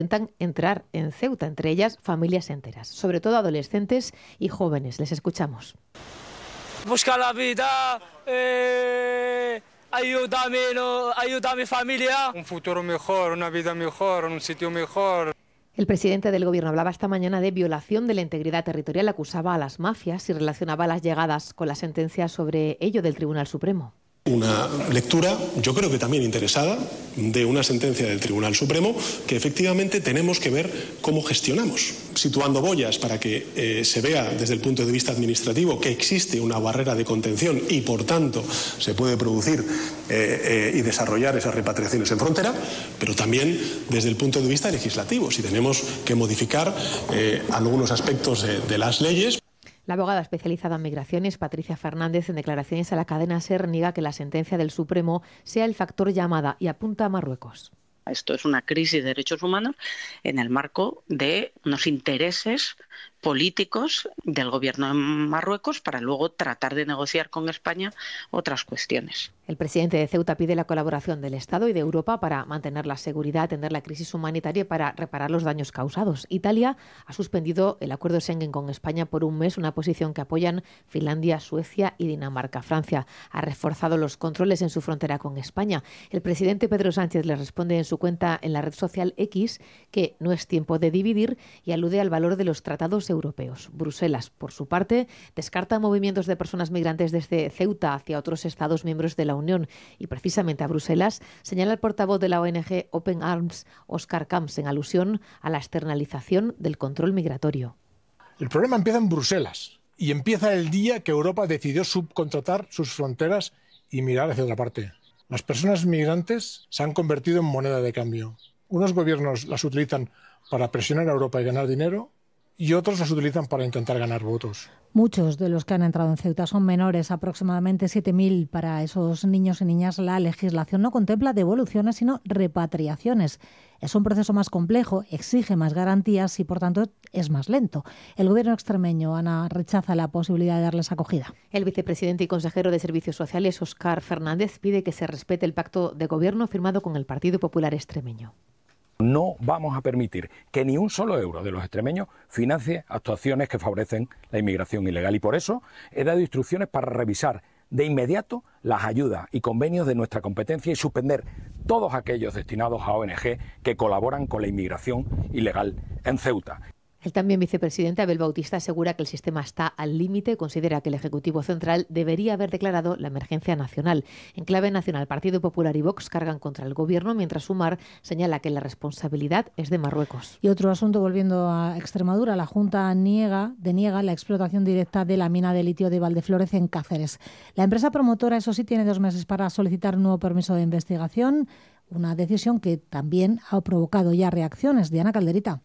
intentan entrar en Ceuta, entre ellas familias enteras, sobre todo adolescentes y jóvenes. Les escuchamos. Buscar la vida, ayuda a mi familia. Un futuro mejor, una vida mejor, un sitio mejor. El presidente del Gobierno hablaba esta mañana de violación de la integridad territorial, acusaba a las mafias y relacionaba las llegadas con la sentencia sobre ello del Tribunal Supremo. Una lectura, yo creo que también interesada, de una sentencia del Tribunal Supremo que efectivamente tenemos que ver cómo gestionamos, situando boyas para que se vea desde el punto de vista administrativo que existe una barrera de contención y por tanto se puede producir y desarrollar esas repatriaciones en frontera, pero también desde el punto de vista legislativo, si tenemos que modificar algunos aspectos de las leyes. La abogada especializada en migraciones, Patricia Fernández, en declaraciones a la cadena SER, niega que la sentencia del Supremo sea el factor llamada y apunta a Marruecos. Esto es una crisis de derechos humanos en el marco de unos intereses políticos del gobierno de Marruecos para luego tratar de negociar con España otras cuestiones. El presidente de Ceuta pide la colaboración del Estado y de Europa para mantener la seguridad, atender la crisis humanitaria y para reparar los daños causados. Italia ha suspendido el acuerdo Schengen con España por un mes, una posición que apoyan Finlandia, Suecia y Dinamarca. Francia ha reforzado los controles en su frontera con España. El presidente Pedro Sánchez le responde en su cuenta en la red social X que no es tiempo de dividir y alude al valor de los tratados europeos. Bruselas, por su parte, descarta movimientos de personas migrantes desde Ceuta hacia otros Estados miembros de la Unión y precisamente a Bruselas señala el portavoz de la ONG Open Arms, Oscar Camps, en alusión a la externalización del control migratorio. El problema empieza en Bruselas y empieza el día que Europa decidió subcontratar sus fronteras y mirar hacia otra parte. Las personas migrantes se han convertido en moneda de cambio. Unos gobiernos las utilizan para presionar a Europa y ganar dinero y otros las utilizan para intentar ganar votos. Muchos de los que han entrado en Ceuta son menores, aproximadamente 7.000. Para esos niños y niñas la legislación no contempla devoluciones, sino repatriaciones. Es un proceso más complejo, exige más garantías y, por tanto, es más lento. El gobierno extremeño, Ana, rechaza la posibilidad de darles acogida. El vicepresidente y consejero de Servicios Sociales, Óscar Fernández, pide que se respete el pacto de gobierno firmado con el Partido Popular extremeño. No vamos a permitir que ni un solo euro de los extremeños financie actuaciones que favorecen la inmigración ilegal y por eso he dado instrucciones para revisar de inmediato las ayudas y convenios de nuestra competencia y suspender todos aquellos destinados a ONG que colaboran con la inmigración ilegal en Ceuta. El también vicepresidente Abel Bautista asegura que el sistema está al límite, considera que el Ejecutivo Central debería haber declarado la emergencia nacional. En clave nacional, Partido Popular y Vox cargan contra el Gobierno, mientras Sumar señala que la responsabilidad es de Marruecos. Y otro asunto, volviendo a Extremadura, la Junta deniega la explotación directa de la mina de litio de Valdeflórez en Cáceres. La empresa promotora, eso sí, tiene 2 meses para solicitar un nuevo permiso de investigación, una decisión que también ha provocado ya reacciones. Diana Calderita.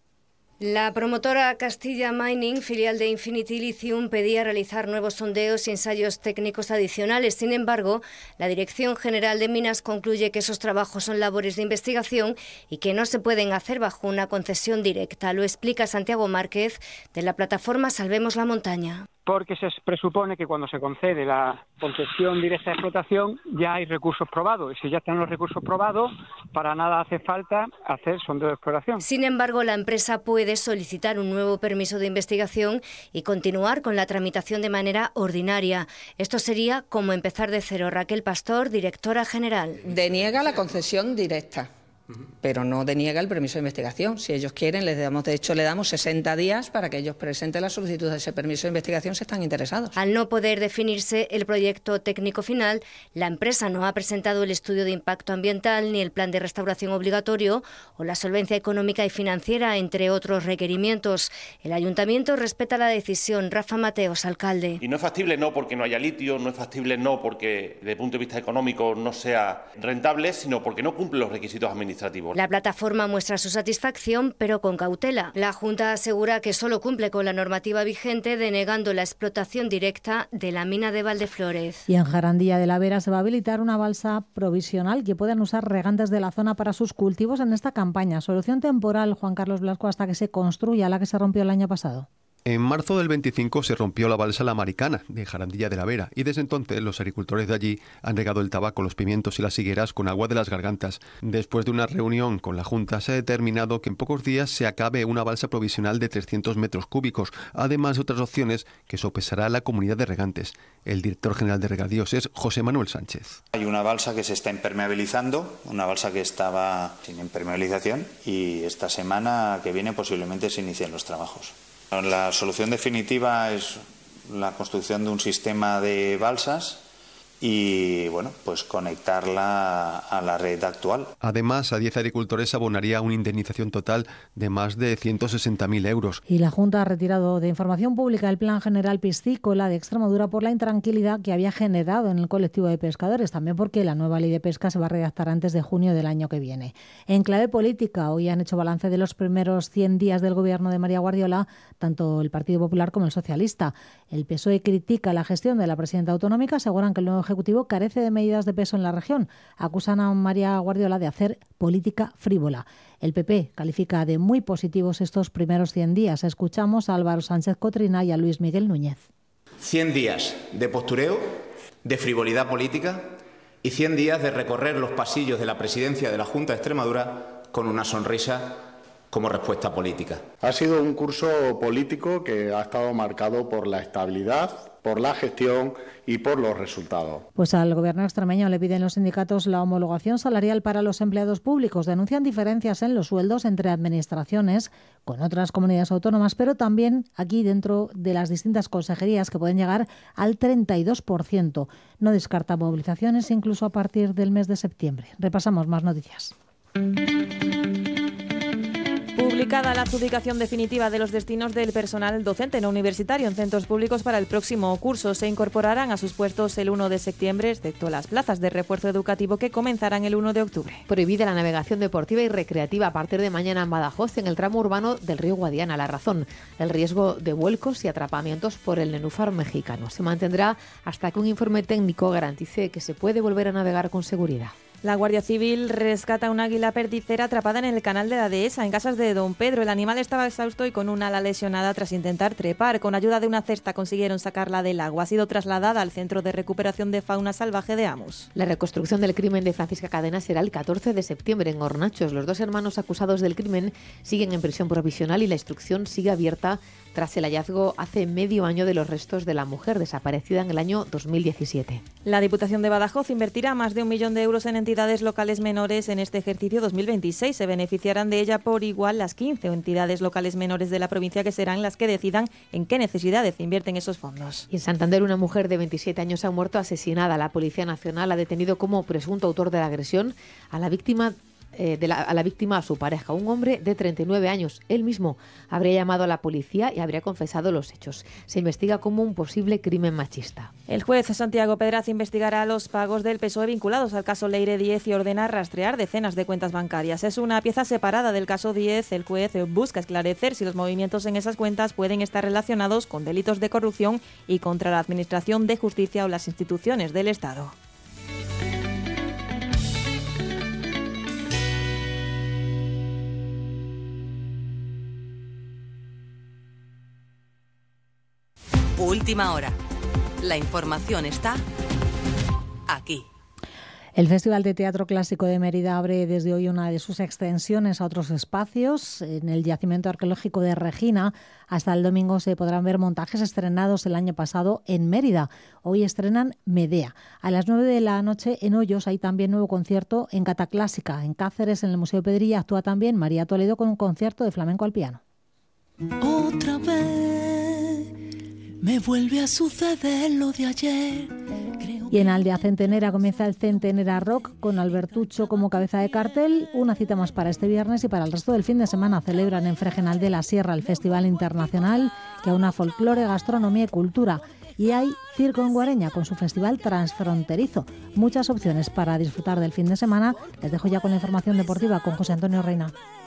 La promotora Castilla Mining, filial de Infinity Lithium, pedía realizar nuevos sondeos y ensayos técnicos adicionales. Sin embargo, la Dirección General de Minas concluye que esos trabajos son labores de investigación y que no se pueden hacer bajo una concesión directa. Lo explica Santiago Márquez, de la plataforma Salvemos la Montaña. Porque se presupone que cuando se concede la concesión directa de explotación ya hay recursos probados. Y si ya están los recursos probados, para nada hace falta hacer sondeo de exploración. Sin embargo, la empresa puede solicitar un nuevo permiso de investigación y continuar con la tramitación de manera ordinaria. Esto sería como empezar de cero. Raquel Pastor, directora general. Deniega la concesión directa, pero no deniega el permiso de investigación. Si ellos quieren, le damos 60 días para que ellos presenten la solicitud de ese permiso de investigación si están interesados. Al no poder definirse el proyecto técnico final, la empresa no ha presentado el estudio de impacto ambiental ni el plan de restauración obligatorio o la solvencia económica y financiera, entre otros requerimientos. El ayuntamiento respeta la decisión. Rafa Mateos, alcalde. Y no es factible no porque no haya litio, no es factible no porque desde el punto de vista económico no sea rentable, sino porque no cumple los requisitos administrativos. La plataforma muestra su satisfacción, pero con cautela. La Junta asegura que solo cumple con la normativa vigente, denegando la explotación directa de la mina de Valdeflórez. Y en Jarandilla de la Vera se va a habilitar una balsa provisional que puedan usar regantes de la zona para sus cultivos en esta campaña. Solución temporal, Juan Carlos Blasco, hasta que se construya la que se rompió el año pasado. En marzo del 25 se rompió la balsa La Maricana, de Jarandilla de la Vera, y desde entonces los agricultores de allí han regado el tabaco, los pimientos y las higueras con agua de las gargantas. Después de una reunión con la Junta se ha determinado que en pocos días se acabe una balsa provisional de 300 metros cúbicos, además de otras opciones que sopesará la comunidad de regantes. El director general de Regadíos es José Manuel Sánchez. Hay una balsa que se está impermeabilizando, una balsa que estaba sin impermeabilización, y esta semana que viene posiblemente se inicien los trabajos. La solución definitiva es la construcción de un sistema de balsas y, bueno, pues conectarla a la red actual. Además, a 10 agricultores abonaría una indemnización total de más de 160.000 euros. Y la Junta ha retirado de información pública el Plan General Piscícola de Extremadura por la intranquilidad que había generado en el colectivo de pescadores, también porque la nueva ley de pesca se va a redactar antes de junio del año que viene. En clave política, hoy han hecho balance de los primeros 100 días del gobierno de María Guardiola, tanto el Partido Popular como el Socialista. El PSOE critica la gestión de la presidenta autonómica, aseguran que el nuevo Ejecutivo carece de medidas de peso en la región. Acusan a María Guardiola de hacer política frívola. El PP califica de muy positivos estos primeros 100 días. Escuchamos a Álvaro Sánchez Cotrina y a Luis Miguel Núñez. 100 días de postureo, de frivolidad política y 100 días de recorrer los pasillos de la presidencia de la Junta de Extremadura con una sonrisa como respuesta política. Ha sido un curso político que ha estado marcado por la estabilidad, por la gestión y por los resultados. Pues al gobierno extremeño le piden los sindicatos la homologación salarial para los empleados públicos. Denuncian diferencias en los sueldos entre administraciones con otras comunidades autónomas, pero también aquí dentro de las distintas consejerías, que pueden llegar al 32%. No descarta movilizaciones incluso a partir del mes de septiembre. Repasamos más noticias. Publicada la adjudicación definitiva de los destinos del personal docente no universitario en centros públicos para el próximo curso. Se incorporarán a sus puestos el 1 de septiembre, excepto las plazas de refuerzo educativo que comenzarán el 1 de octubre. Prohibida la navegación deportiva y recreativa a partir de mañana en Badajoz, en el tramo urbano del río Guadiana. La razón, el riesgo de vuelcos y atrapamientos por el nenúfar mexicano. Se mantendrá hasta que un informe técnico garantice que se puede volver a navegar con seguridad. La Guardia Civil rescata una águila perdicera atrapada en el canal de la Dehesa, en Casas de Don Pedro. El animal estaba exhausto y con un ala lesionada tras intentar trepar. Con ayuda de una cesta consiguieron sacarla del agua. Ha sido trasladada al Centro de Recuperación de Fauna Salvaje de Amus. La reconstrucción del crimen de Francisca Cadena será el 14 de septiembre en Hornachos. Los dos hermanos acusados del crimen siguen en prisión provisional y la instrucción sigue abierta tras el hallazgo hace medio año de los restos de la mujer desaparecida en el año 2017. La Diputación de Badajoz invertirá más de 1 millón de euros en entidades locales menores en este ejercicio 2026. Se beneficiarán de ella por igual las 15 entidades locales menores de la provincia, que serán las que decidan en qué necesidades invierten esos fondos. Y en Santander, una mujer de 27 años ha muerto asesinada. La Policía Nacional ha detenido como presunto autor de la agresión a la víctima a su pareja, un hombre de 39 años. Él mismo habría llamado a la policía y habría confesado los hechos. Se investiga como un posible crimen machista. El juez Santiago Pedraz investigará los pagos del PSOE vinculados al caso Leire 10 y ordena rastrear decenas de cuentas bancarias. Es una pieza separada del caso 10. El juez busca esclarecer si los movimientos en esas cuentas pueden estar relacionados con delitos de corrupción y contra la administración de justicia o las instituciones del Estado. Última hora. La información está aquí. El Festival de Teatro Clásico de Mérida abre desde hoy una de sus extensiones a otros espacios. En el Yacimiento Arqueológico de Regina, hasta el domingo se podrán ver montajes estrenados el año pasado en Mérida. Hoy estrenan Medea. A las 9 de la noche en Hoyos hay también nuevo concierto en Cataclásica. En Cáceres, en el Museo Pedrilla, actúa también María Toledo con un concierto de flamenco al piano. Otra vez me vuelve a suceder lo de ayer. Y en Aldea Centenera comienza el Centenera Rock con Albertucho como cabeza de cartel. Una cita más para este viernes y para el resto del fin de semana. Celebran en Fregenal de la Sierra el Festival Internacional que aúna folclore, gastronomía y cultura. Y hay Circo en Guareña con su festival transfronterizo. Muchas opciones para disfrutar del fin de semana. Les dejo ya con la información deportiva con José Antonio Reina.